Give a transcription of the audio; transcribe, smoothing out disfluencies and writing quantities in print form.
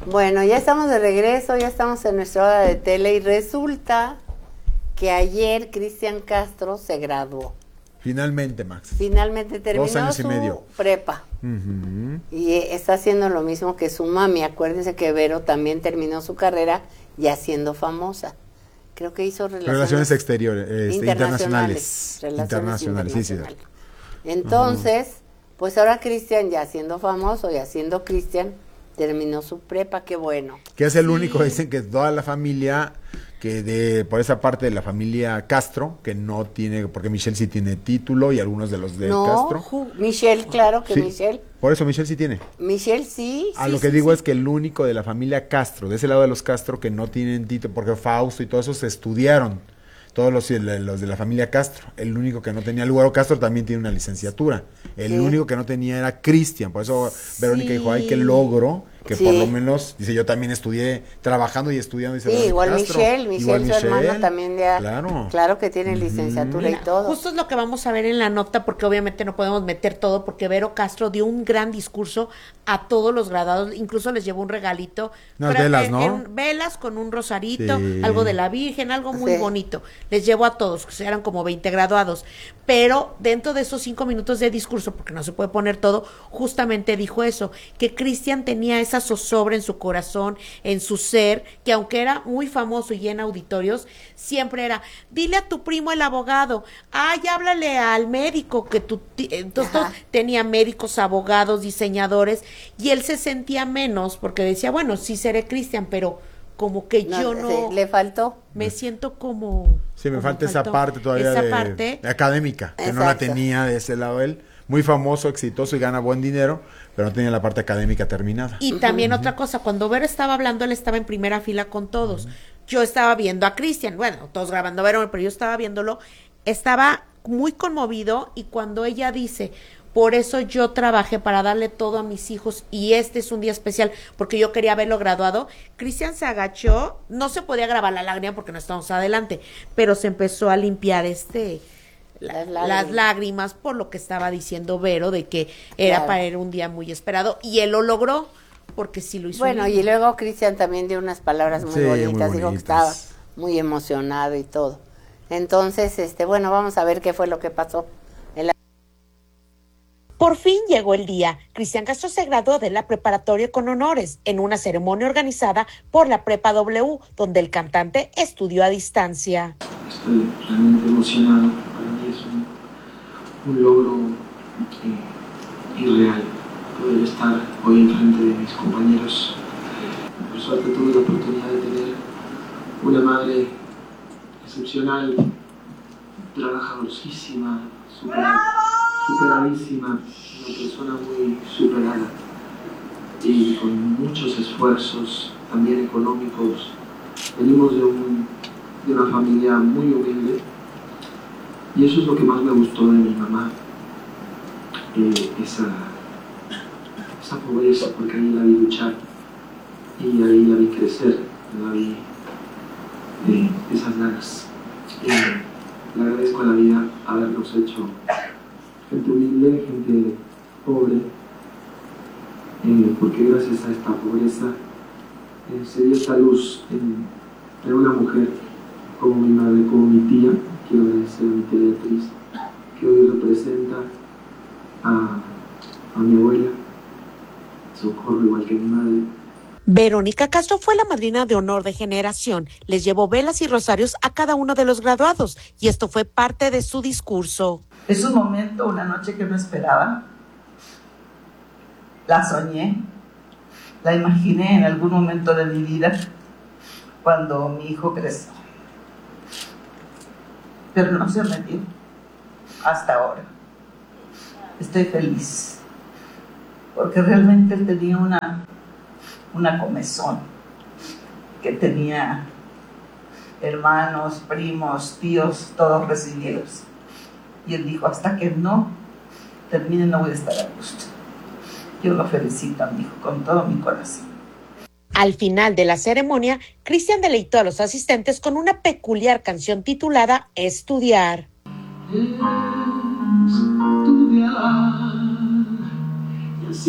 Bueno, ya estamos de regreso, ya estamos en nuestra hora de tele y resulta que ayer Cristian Castro se graduó. Finalmente, Max. Finalmente terminó 2 años y medio. prepa. Y está haciendo lo mismo que su mami. Acuérdense que Vero también terminó su carrera ya siendo famosa. Creo que hizo relaciones exteriores, internacionales. Internacionales, sí, sí. Entonces, pues ahora Cristian, ya siendo famoso, ya siendo Cristian, terminó su prepa, qué bueno. Que es el único, dicen que toda la familia, por esa parte de la familia Castro, que no tiene, porque Michelle sí tiene título y algunos de los de Castro. Michelle, claro que sí. Michelle. Por eso Michelle sí tiene. Michelle sí. Lo que digo es que el único de la familia Castro, de ese lado de los Castro, que no tienen título, porque Fausto y todos esos se estudiaron. Todos los de la familia Castro. El único que no tenía, Lugaro Castro también tiene una licenciatura. El único que no tenía era Cristian. Por eso Verónica dijo, ay, qué logro, que por lo menos, dice, yo también estudié trabajando y estudiando. Dice, igual Castro. Michelle, su hermano también ya, claro que tiene licenciatura. Mira, y todo. Justo es lo que vamos a ver en la nota, porque obviamente no podemos meter todo, porque Vero Castro dio un gran discurso a todos los graduados, incluso les llevó un regalito. Unas velas, ¿no? Velas con un rosarito, algo de la Virgen, algo muy bonito. Les llevó a todos, eran como 20 graduados. Pero dentro de esos 5 minutos de discurso, porque no se puede poner todo, justamente dijo eso, que Cristian tenía esa zozobra en su corazón, en su ser, que aunque era muy famoso y en auditorios, siempre era, dile a tu primo el abogado, háblale al médico, que entonces tenía médicos, abogados, diseñadores, y él se sentía menos, porque decía, bueno, sí seré Cristian, pero como que yo no... le faltó. Me siento como... Sí, me falta esa parte todavía de académica, que no la tenía de ese lado él. Muy famoso, exitoso y gana buen dinero, pero no tenía la parte académica terminada. Y también otra cosa, cuando Vero estaba hablando, él estaba en primera fila con todos. Yo estaba viendo a Cristian, bueno, todos grabando a Vero, pero yo estaba viéndolo, estaba muy conmovido, y cuando ella dice... Por eso yo trabajé para darle todo a mis hijos y este es un día especial porque yo quería verlo graduado. Cristian se agachó, no se podía grabar la lágrima porque no estamos adelante, pero se empezó a limpiar las lágrimas por lo que estaba diciendo Vero de que era para él un día muy esperado y él lo logró porque sí lo hizo. Bueno, y luego Cristian también dio unas palabras muy bonitas, dijo que estaba muy emocionado y todo. Entonces, bueno, vamos a ver qué fue lo que pasó. Por fin llegó el día. Cristian Castro se graduó de la preparatoria con honores en una ceremonia organizada por la Prepa W, donde el cantante estudió a distancia. Estoy realmente emocionado. Para mí es un logro irreal poder estar hoy enfrente de mis compañeros. Por suerte tuve la oportunidad de tener una madre excepcional, trabajadorcísima, superadísima, una persona muy superada y con muchos esfuerzos también económicos. Venimos de una familia muy humilde y eso es lo que más me gustó de mi mamá, esa pobreza, porque ahí la vi luchar y ahí la vi crecer, la vi esas ganas. Le agradezco a la vida habernos hecho gente humilde, gente pobre, porque gracias a esta pobreza se dio esta luz en una mujer como mi madre, como mi tía. Quiero agradecer a mi tía Beatriz, que hoy representa a mi abuela, Socorro, igual que mi madre. Verónica Castro fue la madrina de honor de generación. Les llevó velas y rosarios a cada uno de los graduados y esto fue parte de su discurso. Es un momento, una noche que no esperaba. La soñé, la imaginé en algún momento de mi vida cuando mi hijo creció. Pero no se me dio hasta ahora. Estoy feliz porque realmente él tenía una comezón, que tenía hermanos, primos, tíos, todos recibidos. Y él dijo, hasta que no termine no voy a estar a gusto. Yo lo felicito a mi hijo con todo mi corazón. Al final de la ceremonia, Cristian deleitó a los asistentes con una peculiar canción titulada Estudiar. Estudiar